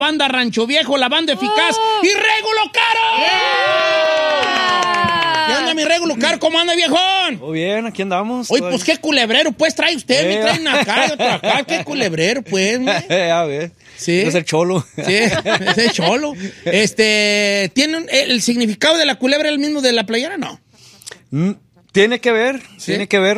Banda Rancho Viejo, la banda eficaz y Régulo Caro. ¿Qué onda, mi Régulo Caro? ¿Cómo anda, viejón? Muy bien, aquí andamos. Oye, pues qué culebrero, pues trae usted, me traen acá y otro acá, qué culebrero, pues. A ver. Sí. Es el cholo. Sí, es el cholo. ¿Tiene el significado de la culebra el mismo de la playera? No. Tiene que ver, ¿Sí?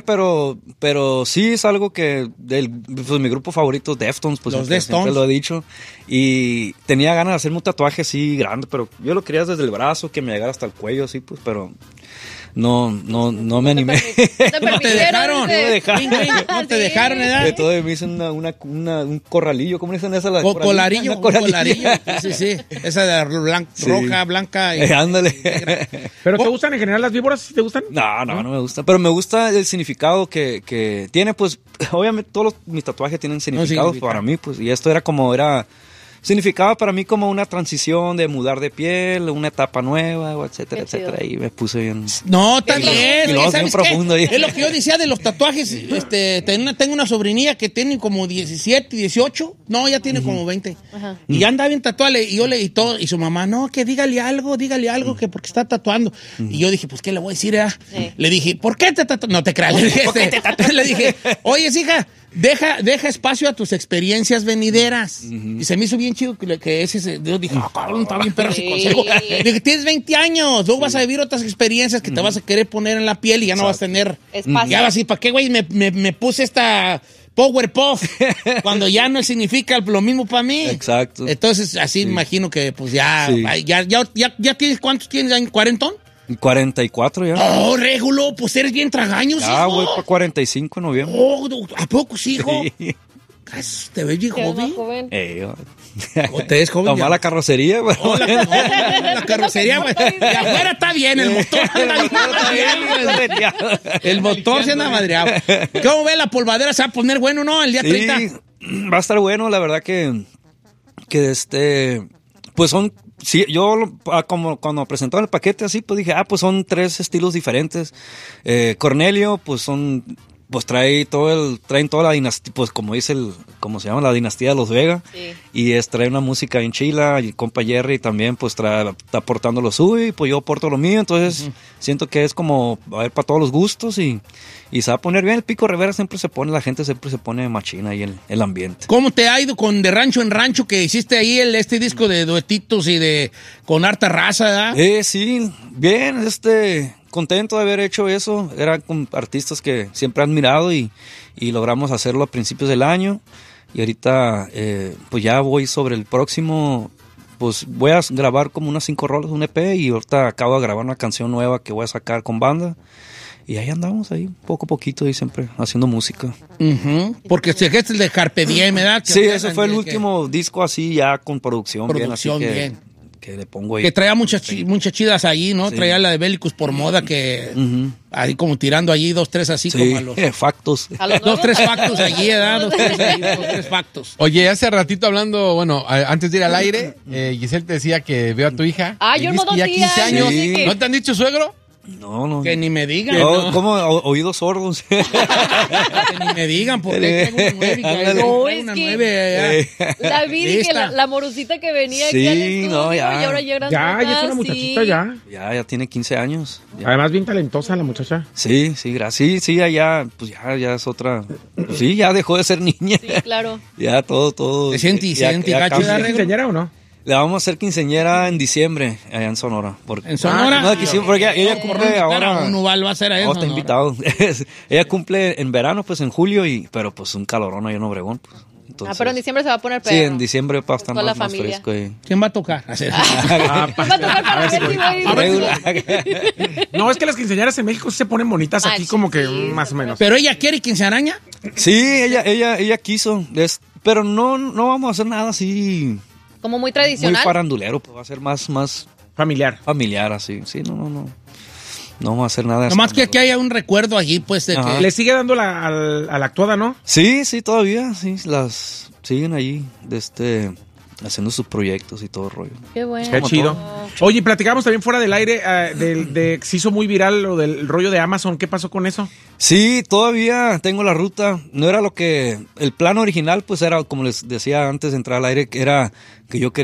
pero sí es algo que pues, mi grupo favorito, Deftones, pues Los siempre Deftones. lo he dicho. Y tenía ganas de hacerme un tatuaje así grande, pero yo lo quería desde el brazo, que me llegara hasta el cuello, así, pues, pero no me animé. No te dejaron. No te dejaron, ¿verdad? De todo me hice un corralillo, ¿cómo dicen esa? Colarillo. Sí. Esa de roja, blanca. Ándale. ¿Pero te gustan en general las víboras? ¿Te gustan? No me gusta. Pero me gusta el significado que tiene, pues, obviamente todos mis tatuajes tienen significados para mí, pues, y esto significaba para mí como una transición de mudar de piel, una etapa nueva, etcétera, etcétera. Y me puse bien. No, está bien. Y luego bien profundo ahí. Es lo que yo decía de los tatuajes. Tengo una sobrinilla que tiene como 17, 18. No, ya tiene como 20. Ajá. Y ya anda bien tatuada. Y yo y todo. Y su mamá, no, que dígale algo, que porque está tatuando. Y yo dije, pues, ¿qué le voy a decir? Sí. Le dije, ¿por qué te tatuas? No te creas. Le dije, oye, hija, deja espacio a tus experiencias venideras. Y se me hizo bien chido que ese yo dije, cabrón, está bien perro ese consejo. Dije, tienes 20 años, luego vas a vivir otras experiencias que te vas a querer poner en la piel y ya no vas a tener espacio. Ya vas a decir, ¿para qué, güey? Me puse esta Powerpuff cuando ya no significa lo mismo para mí. Exacto. Entonces, así imagino que pues ya tienes, ¿cuántos tienes? ¿40? 44 ya. Oh, Régulo, pues eres bien tragaños, hijo. Ah, voy para 45 en noviembre. Oh, ¿a poco sí, hijo? Sí. ¿Te ves bien joven? ¿Te ves joven? Tomar la carrocería, güey. Oh, la carrocería, güey. De afuera está bien, el motor anda bien. El motor se anda madreado. ¿Cómo ve la polvadera? Se va a poner bueno, ¿no? El día 30. Sí, va a estar bueno, la verdad que pues son. Sí, yo como cuando presentaron el paquete así, pues dije, pues son 3 estilos diferentes. Cornelio, pues traen toda la dinastía, pues como se llama, la dinastía de los Vega. Sí. Y trae una música en chila, y compa Jerry también pues está aportando lo suyo, y pues yo aporto lo mío, entonces siento que es como, a ver, para todos los gustos, y se va a poner bien. El Pico Rivera la gente siempre se pone machina ahí en el ambiente. ¿Cómo te ha ido con De Rancho en Rancho, que hiciste ahí este disco de duetitos y con harta raza, ¿verdad? Sí, bien, contento de haber hecho eso. Eran con artistas que siempre he admirado y logramos hacerlo a principios del año. Y ahorita, pues ya voy sobre el próximo. Pues voy a grabar como unas 5 rolas, un EP, y ahorita acabo de grabar una canción nueva que voy a sacar con banda. Y ahí andamos, poco a poquito, y siempre haciendo música. Porque si es el de Carpe Diem, ¿verdad? Sí, ese fue el último disco así, ya con producción bien, así que le pongo ahí. Que traía muchas chidas allí, ¿no? Sí. Traía la de Bélicos por Moda, que ahí como tirando allí 2, 3 así, como a los... factos. 2, 3 factos allí, ¿verdad? 2, 3 factos. Oye, hace ratito hablando, bueno, antes de ir al aire, Giselle te decía que veo a tu hija. Yo no ya 15 años. Sí. ¿No te han dicho suegro? No. Que ni me digan. No, ¿cómo? Oídos sordos. Que ni me digan, porque tengo una 9. La vi, que la morosita que venía aquí al estudio, ya. Y ahora ya ya es una muchachita, ya. Ya tiene 15 años. Ya. Además, bien talentosa la muchacha. Sí, gracias. Sí, allá, pues ya es otra. Pues sí, ya dejó de ser niña. Sí, claro. Ya todo. ¿Te sientes gacho? ¿Es quinceañera o no? Le vamos a hacer quinceañera en diciembre, allá en Sonora. ¿En Sonora? No, porque ella cumple ahora. Uno va a ser a eso. Está invitado. Ella cumple en verano, pues en julio, pero pues un calorón allá en Obregón. Pues. Entonces, pero en diciembre se va a poner perro. Sí, en diciembre va a estar más fresco. ¿Quién va a tocar? ¿Quién va a tocar para ver si voy? No, es que las quinceañeras en México se ponen bonitas aquí, como que más o menos. ¿Pero ella quiere quinceañera? Sí, ella quiso. Pero no vamos a hacer nada así... Como muy tradicional. Muy farandulero, pues va a ser más familiar. Familiar, así. Sí, no. No vamos a hacer nada. Nomás que aquí haya un recuerdo allí, pues, de que... ¿Le sigue dando a la actuada, no? Sí, todavía, sí, las siguen allí, haciendo sus proyectos y todo el rollo. Qué bueno. Qué chido. Oye, platicamos también fuera del aire se hizo muy viral lo del rollo de Amazon. ¿Qué pasó con eso? Sí, todavía tengo la ruta. No era lo que... El plan original, pues era, como les decía antes de entrar al aire, que era que yo quería